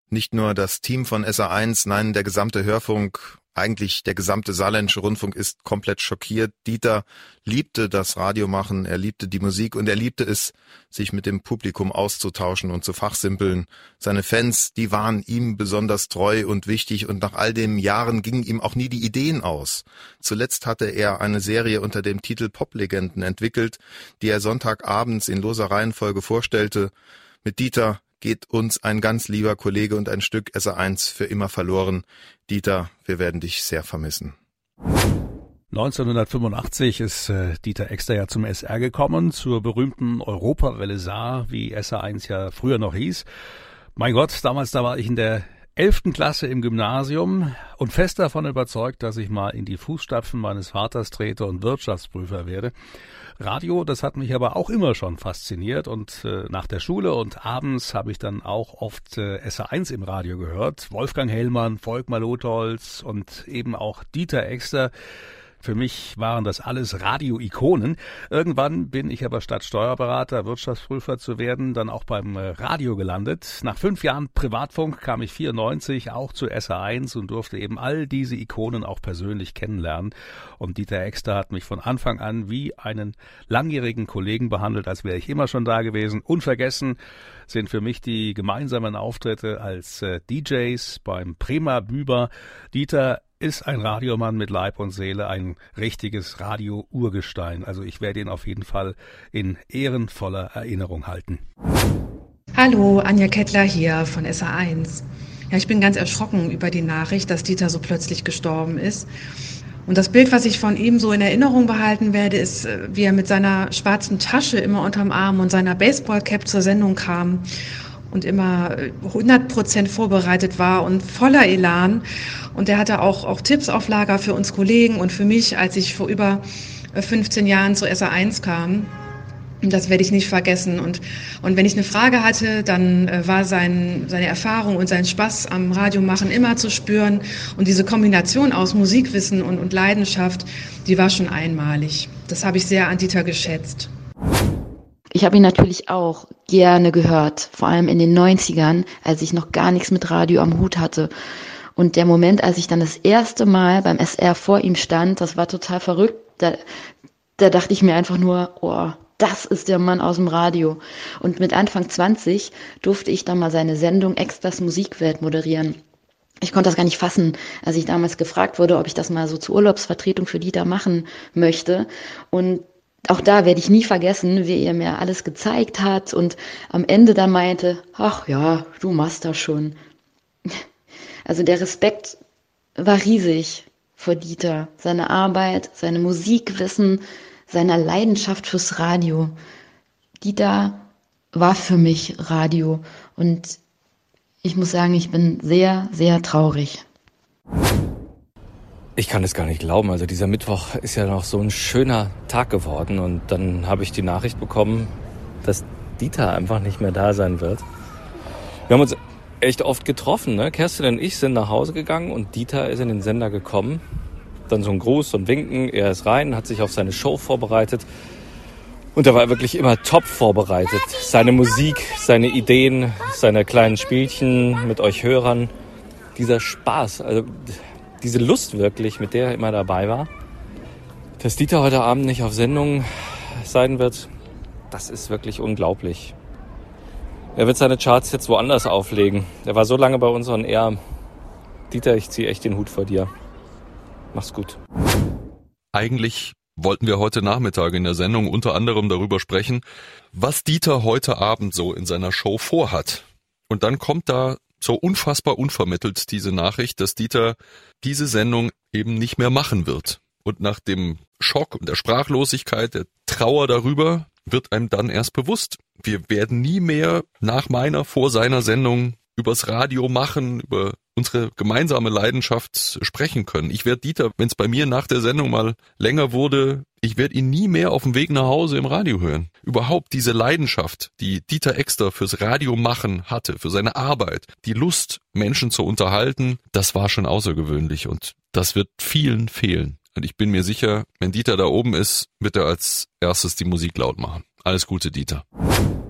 Nicht nur das Team von SA1, nein, der gesamte Hörfunk, eigentlich der gesamte saarländische Rundfunk ist komplett schockiert. Dieter liebte das Radiomachen, er liebte die Musik und er liebte es, sich mit dem Publikum auszutauschen und zu fachsimpeln. Seine Fans, die waren ihm besonders treu und wichtig und nach all den Jahren gingen ihm auch nie die Ideen aus. Zuletzt hatte er eine Serie unter dem Titel Poplegenden entwickelt, die er sonntagabends in loser Reihenfolge vorstellte. Mit Dieter geht uns ein ganz lieber Kollege und ein Stück SA1 für immer verloren. Dieter, wir werden dich sehr vermissen. 1985 ist Dieter Exter ja zum SR gekommen, zur berühmten Europawelle Saar, wie SA1 ja früher noch hieß. Mein Gott, damals, da war ich in der 11. Klasse im Gymnasium und fest davon überzeugt, dass ich mal in die Fußstapfen meines Vaters trete und Wirtschaftsprüfer werde. Radio, das hat mich aber auch immer schon fasziniert und nach der Schule und abends habe ich dann auch oft SA1 im Radio gehört. Wolfgang Hellmann, Volkmar Lotholz und eben auch Dieter Exter. Für mich waren das alles Radio-Ikonen. Irgendwann bin ich aber statt Steuerberater, Wirtschaftsprüfer zu werden, dann auch beim Radio gelandet. Nach 5 Jahren Privatfunk kam ich 94 auch zu SA1 und durfte eben all diese Ikonen auch persönlich kennenlernen. Und Dieter Exter hat mich von Anfang an wie einen langjährigen Kollegen behandelt, als wäre ich immer schon da gewesen. Unvergessen sind für mich die gemeinsamen Auftritte als DJs beim Prima Büber. Dieter ist ein Radiomann mit Leib und Seele, ein richtiges Radio-Urgestein. Also ich werde ihn auf jeden Fall in ehrenvoller Erinnerung halten. Hallo, Anja Kettler hier von SA1. Ja, ich bin ganz erschrocken über die Nachricht, dass Dieter so plötzlich gestorben ist. Und das Bild, was ich von ihm so in Erinnerung behalten werde, ist, wie er mit seiner schwarzen Tasche immer unterm Arm und seiner Baseballcap zur Sendung kam und immer 100% vorbereitet war und voller Elan. Und er hatte auch Tipps auf Lager für uns Kollegen und für mich, als ich vor über 15 Jahren zu SA1 kam. Und das werde ich nicht vergessen. Und wenn ich eine Frage hatte, dann war seine Erfahrung und sein Spaß am Radiomachen immer zu spüren. Und diese Kombination aus Musikwissen und Leidenschaft, die war schon einmalig. Das habe ich sehr an Dieter geschätzt. Ich habe ihn natürlich auch gerne gehört, vor allem in den 90ern, als ich noch gar nichts mit Radio am Hut hatte. Und der Moment, als ich dann das erste Mal beim SR vor ihm stand, das war total verrückt. Da dachte ich mir einfach nur, oh, das ist der Mann aus dem Radio. Und mit Anfang 20 durfte ich dann mal seine Sendung Extras Musikwelt moderieren. Ich konnte das gar nicht fassen, als ich damals gefragt wurde, ob ich das mal so zur Urlaubsvertretung für Dieter machen möchte. Und auch da werde ich nie vergessen, wie er mir alles gezeigt hat und am Ende dann meinte, ach ja, du machst das schon. Also der Respekt war riesig vor Dieter, seine Arbeit, seine Musikwissen, seiner Leidenschaft fürs Radio. Dieter war für mich Radio und ich muss sagen, ich bin sehr, sehr traurig. Ich kann es gar nicht glauben. Also dieser Mittwoch ist ja noch so ein schöner Tag geworden und dann habe ich die Nachricht bekommen, dass Dieter einfach nicht mehr da sein wird. Wir haben uns echt oft getroffen, ne? Kerstin und ich sind nach Hause gegangen und Dieter ist in den Sender gekommen. Dann so ein Gruß und Winken, er ist rein, hat sich auf seine Show vorbereitet und er war wirklich immer top vorbereitet. Seine Musik, seine Ideen, seine kleinen Spielchen mit euch Hörern, dieser Spaß, also diese Lust wirklich, mit der er immer dabei war. Dass Dieter heute Abend nicht auf Sendung sein wird, das ist wirklich unglaublich. Er wird seine Charts jetzt woanders auflegen. Er war so lange bei uns on air. Dieter, ich ziehe echt den Hut vor dir. Mach's gut. Eigentlich wollten wir heute Nachmittag in der Sendung unter anderem darüber sprechen, was Dieter heute Abend so in seiner Show vorhat. Und dann kommt da so unfassbar unvermittelt diese Nachricht, dass Dieter diese Sendung eben nicht mehr machen wird. Und nach dem Schock und der Sprachlosigkeit, der Trauer darüber, wird einem dann erst bewusst, wir werden nie mehr vor seiner Sendung übers Radio machen, über unsere gemeinsame Leidenschaft sprechen können. Ich werde Dieter, wenn es bei mir nach der Sendung mal länger wurde, ich werde ihn nie mehr auf dem Weg nach Hause im Radio hören. Überhaupt diese Leidenschaft, die Dieter Exter fürs Radio machen hatte, für seine Arbeit, die Lust, Menschen zu unterhalten, das war schon außergewöhnlich und das wird vielen fehlen. Und ich bin mir sicher, wenn Dieter da oben ist, wird er als erstes die Musik laut machen. Alles Gute, Dieter.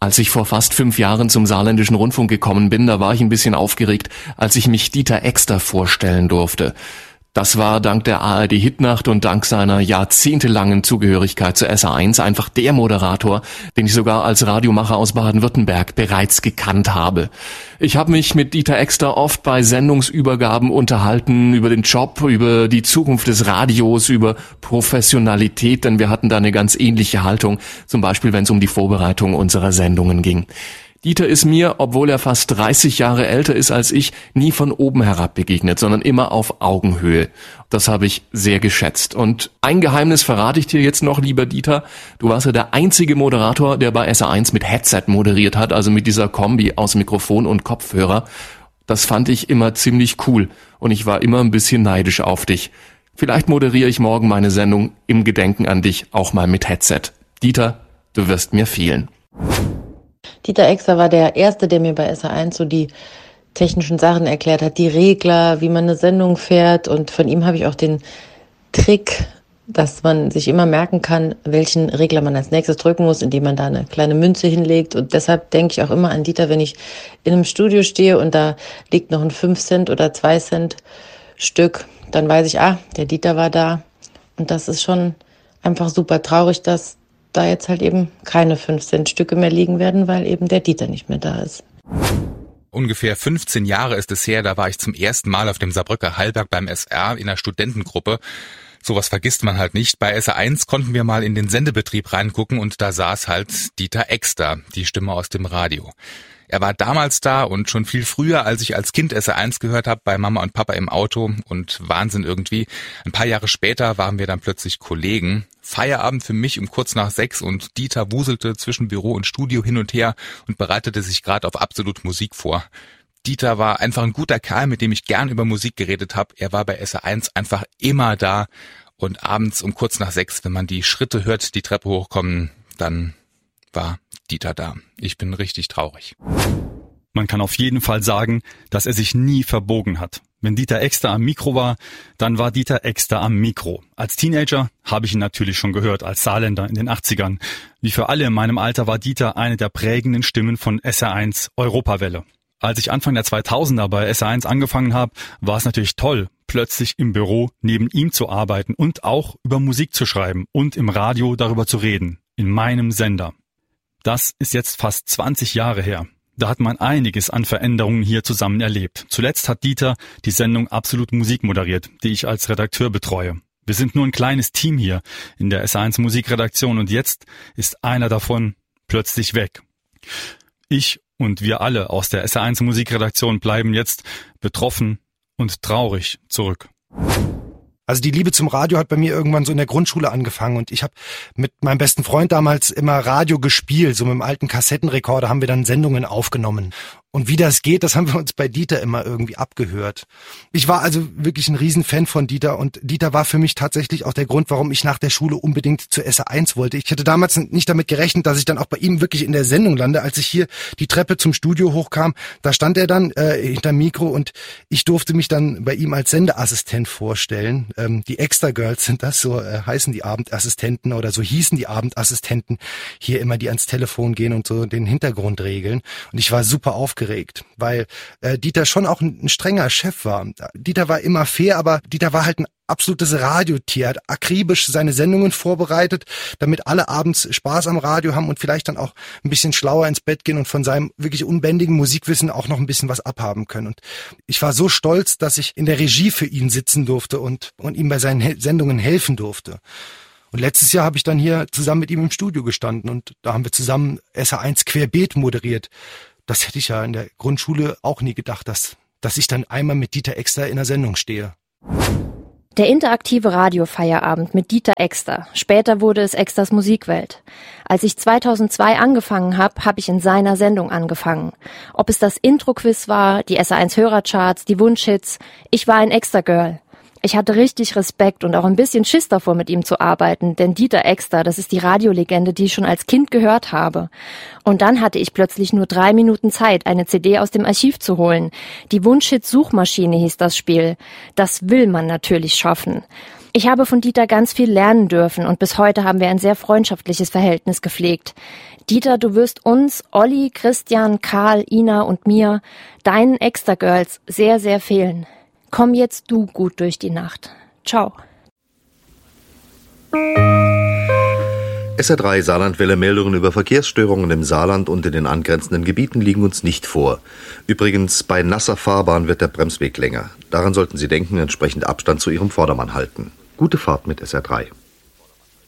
Als ich vor fast 5 Jahren zum Saarländischen Rundfunk gekommen bin, da war ich ein bisschen aufgeregt, als ich mich Dieter Exter vorstellen durfte. Das war dank der ARD-Hitnacht und dank seiner jahrzehntelangen Zugehörigkeit zur SA1 einfach der Moderator, den ich sogar als Radiomacher aus Baden-Württemberg bereits gekannt habe. Ich habe mich mit Dieter Exter oft bei Sendungsübergaben unterhalten, über den Job, über die Zukunft des Radios, über Professionalität, denn wir hatten da eine ganz ähnliche Haltung, zum Beispiel wenn es um die Vorbereitung unserer Sendungen ging. Dieter ist mir, obwohl er fast 30 Jahre älter ist als ich, nie von oben herab begegnet, sondern immer auf Augenhöhe. Das habe ich sehr geschätzt. Und ein Geheimnis verrate ich dir jetzt noch, lieber Dieter. Du warst ja der einzige Moderator, der bei SA1 mit Headset moderiert hat, also mit dieser Kombi aus Mikrofon und Kopfhörer. Das fand ich immer ziemlich cool und ich war immer ein bisschen neidisch auf dich. Vielleicht moderiere ich morgen meine Sendung im Gedenken an dich auch mal mit Headset. Dieter, du wirst mir fehlen. Dieter Exter war der Erste, der mir bei SA1 so die technischen Sachen erklärt hat, die Regler, wie man eine Sendung fährt. Und von ihm habe ich auch den Trick, dass man sich immer merken kann, welchen Regler man als nächstes drücken muss, indem man da eine kleine Münze hinlegt. Und deshalb denke ich auch immer an Dieter, wenn ich in einem Studio stehe und da liegt noch ein 5 Cent oder 2 Cent Stück, dann weiß ich, der Dieter war da. Und das ist schon einfach super traurig, dass da jetzt halt eben keine 5-Cent-Stücke mehr liegen werden, weil eben der Dieter nicht mehr da ist. Ungefähr 15 Jahre ist es her, da war ich zum ersten Mal auf dem Saarbrücker Hallberg beim SR in einer Studentengruppe. Sowas vergisst man halt nicht. Bei SA1 konnten wir mal in den Sendebetrieb reingucken und da saß halt Dieter Exter, die Stimme aus dem Radio. Er war damals da und schon viel früher, als ich als Kind SA1 gehört habe, bei Mama und Papa im Auto und Wahnsinn irgendwie. Ein paar Jahre später waren wir dann plötzlich Kollegen. Feierabend für mich um kurz nach 6 und Dieter wuselte zwischen Büro und Studio hin und her und bereitete sich gerade auf Absolut Musik vor. Dieter war einfach ein guter Kerl, mit dem ich gern über Musik geredet habe. Er war bei SA1 einfach immer da und abends um kurz nach 6, wenn man die Schritte hört, die Treppe hochkommen, dann war Dieter da. Ich bin richtig traurig. Man kann auf jeden Fall sagen, dass er sich nie verbogen hat. Wenn Dieter Exter am Mikro war, dann war Dieter Exter am Mikro. Als Teenager habe ich ihn natürlich schon gehört, als Saarländer in den 80ern. Wie für alle in meinem Alter war Dieter eine der prägenden Stimmen von SR1 Europawelle. Als ich Anfang der 2000er bei SR1 angefangen habe, war es natürlich toll, plötzlich im Büro neben ihm zu arbeiten und auch über Musik zu schreiben und im Radio darüber zu reden. In meinem Sender. Das ist jetzt fast 20 Jahre her. Da hat man einiges an Veränderungen hier zusammen erlebt. Zuletzt hat Dieter die Sendung Absolut Musik moderiert, die ich als Redakteur betreue. Wir sind nur ein kleines Team hier in der SA1 Musikredaktion und jetzt ist einer davon plötzlich weg. Ich und wir alle aus der SA1 Musikredaktion bleiben jetzt betroffen und traurig zurück. Also die Liebe zum Radio hat bei mir irgendwann so in der Grundschule angefangen und ich habe mit meinem besten Freund damals immer Radio gespielt. So mit dem alten Kassettenrekorder haben wir dann Sendungen aufgenommen. Und wie das geht, das haben wir uns bei Dieter immer irgendwie abgehört. Ich war also wirklich ein Riesenfan von Dieter und Dieter war für mich tatsächlich auch der Grund, warum ich nach der Schule unbedingt zur SA1 wollte. Ich hätte damals nicht damit gerechnet, dass ich dann auch bei ihm wirklich in der Sendung lande. Als ich hier die Treppe zum Studio hochkam, da stand er dann hinterm Mikro und ich durfte mich dann bei ihm als Sendeassistent vorstellen. Die Extra Girls sind das, so heißen die Abendassistenten oder so hießen die Abendassistenten hier immer, die ans Telefon gehen und so den Hintergrund regeln. Und ich war super aufgeregt, weil Dieter schon auch ein strenger Chef war. Dieter war immer fair, aber Dieter war halt ein absolutes Radiotier, hat akribisch seine Sendungen vorbereitet, damit alle abends Spaß am Radio haben und vielleicht dann auch ein bisschen schlauer ins Bett gehen und von seinem wirklich unbändigen Musikwissen auch noch ein bisschen was abhaben können. Und ich war so stolz, dass ich in der Regie für ihn sitzen durfte und ihm bei seinen Sendungen helfen durfte. Und letztes Jahr habe ich dann hier zusammen mit ihm im Studio gestanden und da haben wir zusammen SA1 Querbeet moderiert. Das hätte ich ja in der Grundschule auch nie gedacht, dass ich dann einmal mit Dieter Exter in der Sendung stehe. Der interaktive Radiofeierabend mit Dieter Exter. Später wurde es Exters Musikwelt. Als ich 2002 angefangen habe, habe ich in seiner Sendung angefangen. Ob es das Intro-Quiz war, die SA1 Hörercharts, die Wunschhits, ich war ein Exter-Girl. Ich hatte richtig Respekt und auch ein bisschen Schiss davor, mit ihm zu arbeiten, denn Dieter Exter, das ist die Radiolegende, die ich schon als Kind gehört habe. Und dann hatte ich plötzlich nur 3 Minuten Zeit, eine CD aus dem Archiv zu holen. Die Wunschhit-Suchmaschine hieß das Spiel. Das will man natürlich schaffen. Ich habe von Dieter ganz viel lernen dürfen und bis heute haben wir ein sehr freundschaftliches Verhältnis gepflegt. Dieter, du wirst uns, Olli, Christian, Karl, Ina und mir, deinen Extra-Girls, sehr, sehr fehlen. Komm jetzt du gut durch die Nacht. Ciao. SR3 Saarlandwelle Meldungen über Verkehrsstörungen im Saarland und in den angrenzenden Gebieten liegen uns nicht vor. Übrigens, bei nasser Fahrbahn wird der Bremsweg länger. Daran sollten Sie denken, entsprechend Abstand zu Ihrem Vordermann halten. Gute Fahrt mit SR3.